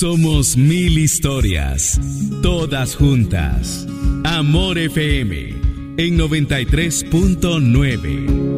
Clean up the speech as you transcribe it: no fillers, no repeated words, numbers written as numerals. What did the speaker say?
Somos 1000 historias, todas juntas. Amor FM en 93.9.